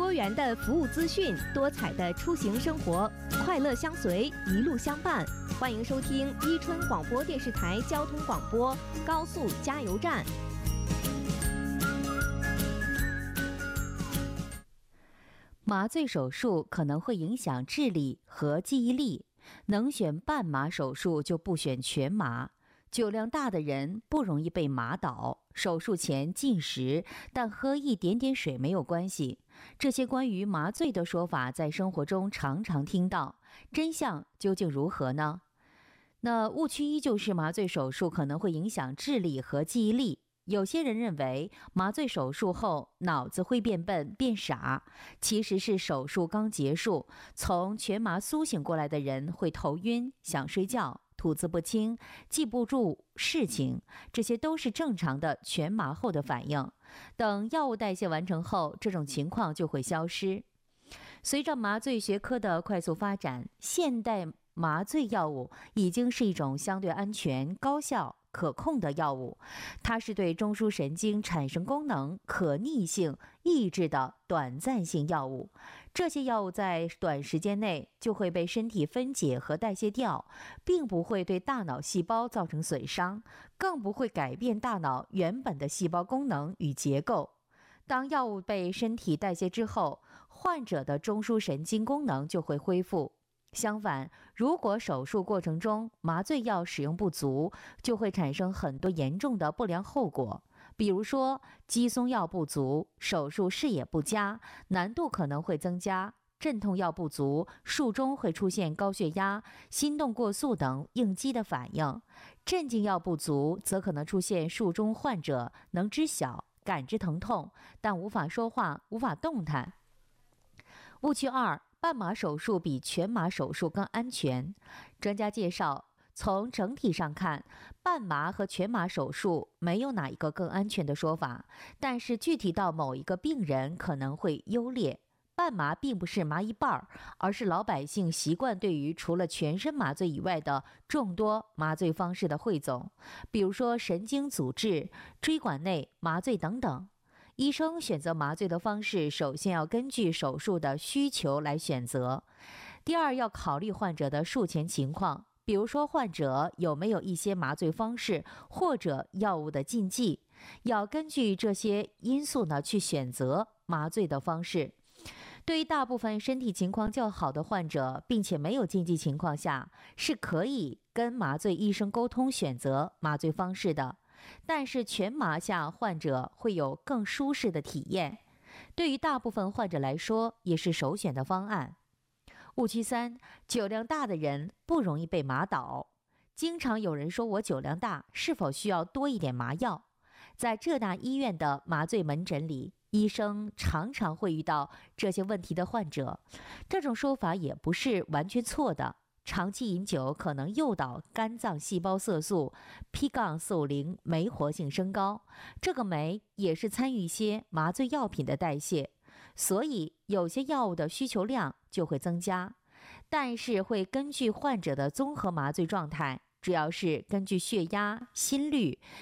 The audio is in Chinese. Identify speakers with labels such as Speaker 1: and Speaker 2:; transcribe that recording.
Speaker 1: 多元的服务资讯，多彩的出行生活，快乐相随，一路相伴。欢迎收听伊春广播电视台交通广播高速加油站。
Speaker 2: 麻醉手术可能会影响智力和记忆力，能选半麻手术就不选全麻。酒量大的人不容易被麻倒，手术前禁食，但喝一点点水没有关系。这些关于麻醉的说法在生活中常常听到，真相究竟如何呢？那误区依旧是麻醉手术可能会影响智力和记忆力。有些人认为麻醉手术后脑子会变笨变傻，其实是手术刚结束，从全麻苏醒过来的人会头晕、想睡觉、吐字不清、记不住事情，这些都是正常的全麻后的反应。等药物代谢完成后，这种情况就会消失。随着麻醉学科的快速发展，现代麻醉药物已经是一种相对安全、高效、可控的药物，它是对中枢神经产生功能可逆性抑制的短暂性药物。这些药物在短时间内就会被身体分解和代谢掉，并不会对大脑细胞造成损伤，更不会改变大脑原本的细胞功能与结构。当药物被身体代谢之后，患者的中枢神经功能就会恢复。相反，如果手术过程中麻醉药使用不足，就会产生很多严重的不良后果，比如说肌松药不足，手术视野不佳，难度可能会增加；镇痛药不足，术中会出现高血压、心动过速等应激的反应；镇静药不足，则可能出现术中患者能知晓、感知疼痛，但无法说话、无法动弹。误区二，半麻手术比全麻手术更安全。专家介绍，从整体上看，半麻和全麻手术没有哪一个更安全的说法，但是具体到某一个病人可能会优劣。半麻并不是麻一半，而是老百姓习惯对于除了全身麻醉以外的众多麻醉方式的汇总，比如说神经阻滞、椎管内麻醉等等。医生选择麻醉的方式，首先要根据手术的需求来选择。第二，要考虑患者的术前情况，比如说患者有没有一些麻醉方式或者药物的禁忌，要根据这些因素呢去选择麻醉的方式。对于大部分身体情况较好的患者，并且没有禁忌情况下，是可以跟麻醉医生沟通选择麻醉方式的。但是全麻下患者会有更舒适的体验，对于大部分患者来说也是首选的方案。误区三，酒量大的人不容易被麻倒。经常有人说我酒量大，是否需要多一点麻药？在浙大医院的麻醉门诊里，医生常常会遇到这些问题的患者，这种说法也不是完全错的。长期饮酒可能诱导肝脏细胞色素 P-450酶活性升高，这个酶也是参与一些麻醉药品的代谢，所以有些药物的需求量就会增加，但是会根据患者的综合麻醉状态，主要是根据血压、心率、